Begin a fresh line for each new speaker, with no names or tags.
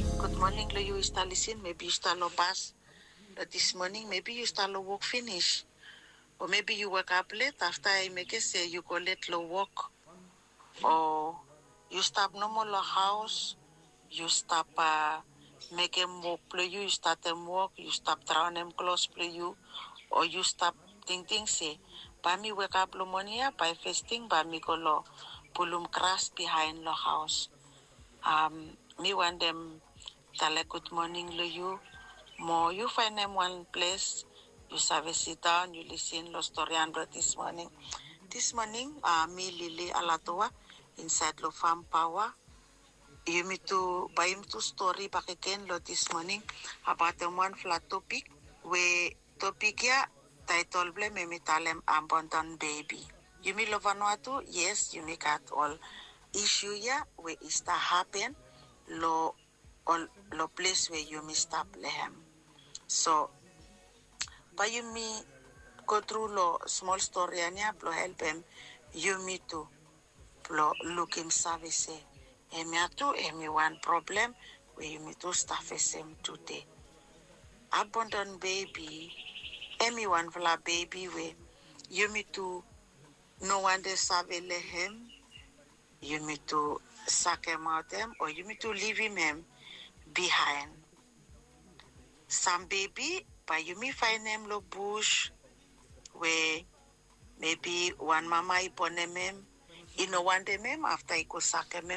Good morning, lo you start listen. Maybe you start lo pass. This morning, maybe you start lo work finish. Or maybe you wake up late after I make it say you go late lo work. Or you stop no more lo house. You stop make him work play you start them work. You stop throwing them clothes play you. Or you stop thinking say, by me wake up lo morning by first thing by me go lo pulum grass behind lo house. Me want them tell a good morning to you. More you find them one place, you service sit down, you listen lo story and this morning. This morning, me Lily Alatoa inside lo farm power. You me to buy him to story back again lo this morning about the one flat topic. We topic ya title blame me tell them abandoned baby. You me love Vanuatu? Yes, you me got all issue ya where it start happen lo place where you me stop lehem. So but you me go through lo small story anya lo help him you me to lo look him service emi atu emi one problem where you me to staff him today. Abandoned baby emi one fla baby where you me to no one de serve lehem. You need to suck him out them or you need to leave him behind. Some baby, but you may find them lo bush where maybe one mama upon them, you know one them after you go suck him